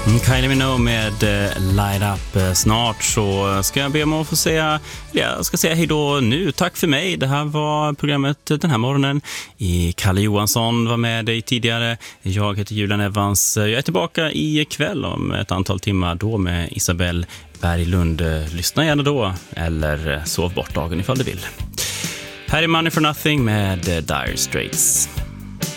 Kylie Minogue med Light Up. Snart så ska jag be om att få säga, jag ska säga hej då nu. Tack för mig. Det här var programmet den här morgonen. Kalle Johansson var med dig tidigare. Jag heter Julian Evans. Jag är tillbaka ikväll om ett antal timmar då med Isabelle Berglund. Lyssna gärna då eller sov bort dagen ifall du vill. Här är Money for Nothing med Dire Straits.